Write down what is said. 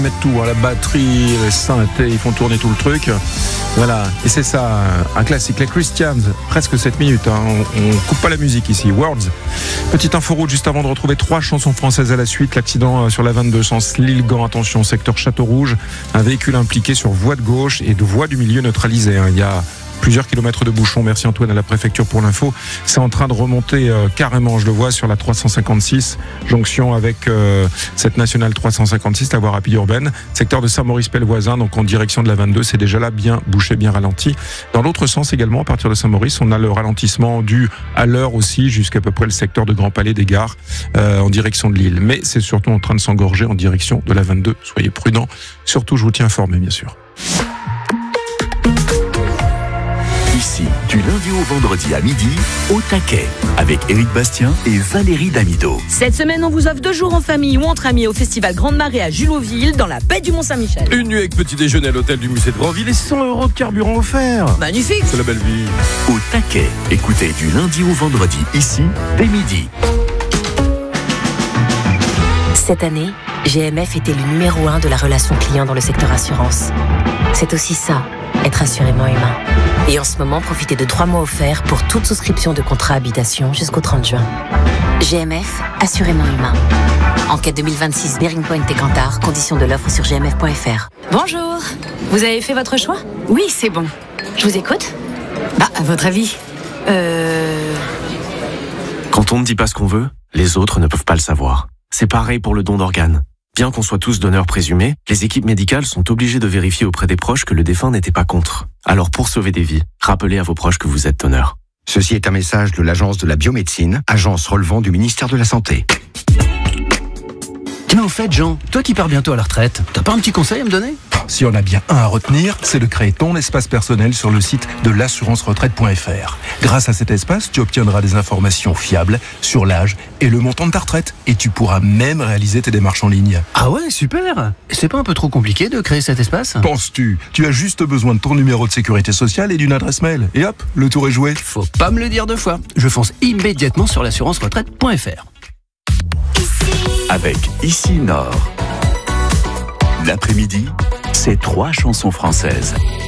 Mettre tout, la batterie, les synthés, ils font tourner tout le truc. Voilà, et c'est ça, un classique. Les Christians, presque 7 minutes. On coupe pas la musique ici. Words. Petite info route juste avant de retrouver 3 chansons françaises à la suite. L'accident sur la 22 sens Lille-Gand, attention, secteur Château-Rouge. Un véhicule impliqué sur voie de gauche et de voie du milieu neutralisée. Il y a plusieurs kilomètres de bouchons. Merci Antoine à la préfecture pour l'info. C'est en train de remonter carrément, je le vois, sur la 356, jonction avec cette nationale 356, la voie rapide urbaine, secteur de Saint-Maurice-Pelvoisin, donc en direction de la 22, c'est déjà là bien bouché, bien ralenti. Dans l'autre sens également, à partir de Saint-Maurice, on a le ralentissement dû à l'heure aussi, jusqu'à peu près le secteur de Grand Palais des Gares, en direction de Lille. Mais c'est surtout en train de s'engorger en direction de la 22. Soyez prudents. Surtout, je vous tiens informé, bien sûr. Ici, du lundi au vendredi à midi, au taquet, avec Éric Bastien et Valérie Damido. Cette semaine, on vous offre 2 jours en famille ou entre amis au festival Grande Marée à Juloville, dans la baie du Mont-Saint-Michel. Une nuit avec petit déjeuner à l'hôtel du musée de Grandville et 100 € de carburant offert. Magnifique. C'est la belle vie. Au taquet, écoutez du lundi au vendredi, ici, dès midi. Cette année, GMF était le numéro 1 de la relation client dans le secteur assurance. C'est aussi ça, être assurément humain. Et en ce moment, profitez de 3 mois offerts pour toute souscription de contrat habitation jusqu'au 30 juin. GMF, assurément humain. Enquête 2026 Bearing Point et Cantar, conditions de l'offre sur gmf.fr. Bonjour, vous avez fait votre choix? Oui, c'est bon. Je vous écoute? À votre avis Quand on ne dit pas ce qu'on veut, les autres ne peuvent pas le savoir. C'est pareil pour le don d'organes. Bien qu'on soit tous donneurs présumés, les équipes médicales sont obligées de vérifier auprès des proches que le défunt n'était pas contre. Alors pour sauver des vies, rappelez à vos proches que vous êtes donneur. Ceci est un message de l'Agence de la biomédecine, agence relevant du ministère de la Santé. Tiens, au fait, Jean, toi qui pars bientôt à la retraite, t'as pas un petit conseil à me donner? Si on a bien un à retenir, c'est de créer ton espace personnel sur le site de l'assurance-retraite.fr. Grâce à cet espace, tu obtiendras des informations fiables sur l'âge et le montant de ta retraite. Et tu pourras même réaliser tes démarches en ligne. Ah ouais, super! C'est pas un peu trop compliqué de créer cet espace? Penses-tu? Tu as juste besoin de ton numéro de sécurité sociale et d'une adresse mail. Et hop, le tour est joué. Faut pas me le dire 2 fois. Je fonce immédiatement sur l'assurance-retraite.fr. Avec Ici Nord. L'après-midi, c'est 3 chansons françaises.